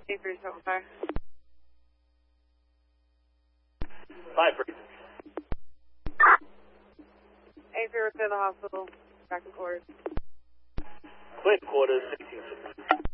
A375. 5-3. A3 to the hospital. Back to quarters. Clear quarters, 16.